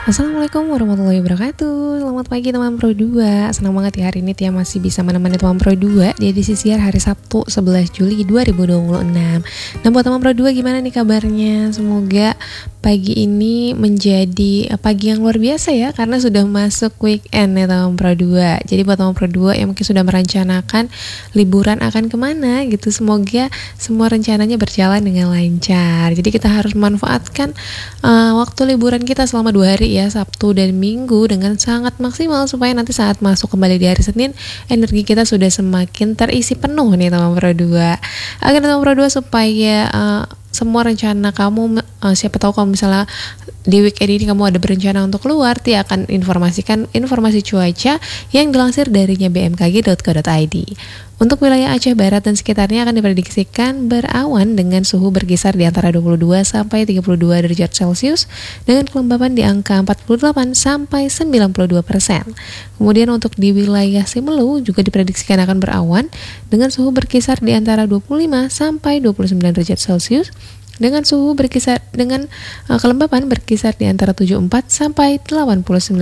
Assalamualaikum warahmatullahi wabarakatuh. Selamat pagi teman Pro 2. Senang banget ya hari ini Tia masih bisa menemani teman Pro 2 di edisi siar hari Sabtu 11 Juli 2026. Nah, buat teman Pro 2 gimana nih kabarnya? Semoga pagi ini menjadi pagi yang luar biasa ya, karena sudah masuk weekend ya teman Pro 2. Jadi buat teman Pro 2 yang mungkin sudah merencanakan liburan akan kemana gitu, semoga semua rencananya berjalan dengan lancar. Jadi kita harus memanfaatkan waktu liburan kita selama 2 hari ya, Sabtu dan Minggu dengan sangat maksimal supaya nanti saat masuk kembali di hari Senin energi kita sudah semakin terisi penuh nih teman Pro 2. Agar teman Pro 2 supaya semua rencana kamu, siapa tahu kalau misalnya di weekend ini kamu ada berencana untuk keluar, Tia akan informasikan informasi cuaca yang dilansir darinya bmkg.co.id. Untuk wilayah Aceh Barat dan sekitarnya akan diprediksikan berawan dengan suhu berkisar di antara 22 sampai 32 derajat Celcius dengan kelembapan di angka 48 sampai 92%. Kemudian untuk di wilayah Simelu juga diprediksikan akan berawan dengan suhu berkisar di antara 25 sampai 29 derajat Celcius dengan suhu berkisar dengan kelembapan berkisar di antara 74 sampai 89%.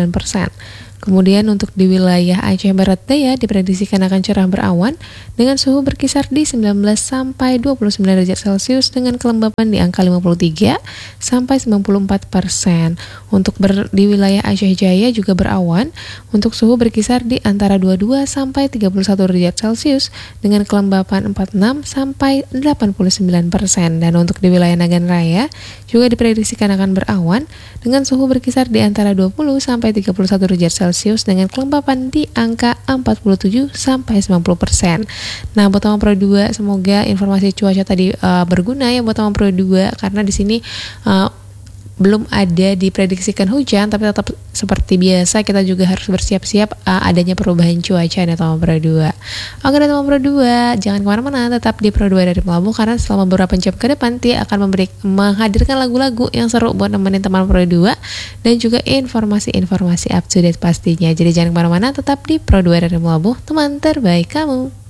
Kemudian untuk di wilayah Aceh Barat Daya diprediksikan akan cerah berawan dengan suhu berkisar di 19 sampai 29 derajat Celcius dengan kelembapan di angka 53 sampai 94%. Untuk di wilayah Aceh Jaya juga berawan untuk suhu berkisar di antara 22 sampai 31 derajat Celcius dengan kelembapan 46 sampai 89%. Dan untuk di wilayah Nagan Raya juga diprediksikan akan berawan dengan suhu berkisar di antara 20 sampai 31 derajat Celcius dengan kelembapan di angka 47 sampai 90%. Nah, buat teman Pro 2 semoga informasi cuaca tadi berguna ya buat teman Pro 2, karena di sini belum ada diprediksikan hujan, tapi tetap seperti biasa kita juga harus bersiap-siap adanya perubahan cuaca nih teman Pro 2. Oke teman Pro 2, jangan kemana-mana, tetap di Pro 2 dari Melabuh, karena selama beberapa jam ke depan Tia akan menghadirkan lagu-lagu yang seru buat nemenin teman Pro 2 dan juga informasi-informasi up to date pastinya. Jadi jangan kemana-mana, tetap di Pro 2 dari Melabuh, teman terbaik kamu.